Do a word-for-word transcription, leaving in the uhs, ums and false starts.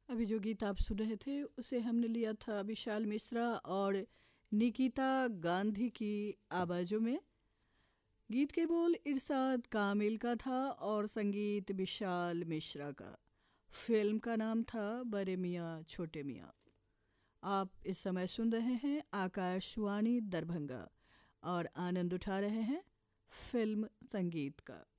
अभी जो गीत आप सुन रहे थे उसे हमने लिया था विशाल मिश्रा और निकिता गांधी की आवाज़ों में। गीत के बोल इरशाद कामिल का था और संगीत विशाल मिश्रा का। फिल्म का नाम था बड़े मियाँ छोटे मियाँ। आप इस समय सुन रहे हैं आकाशवाणी दरभंगा और आनंद उठा रहे हैं फिल्म संगीत का।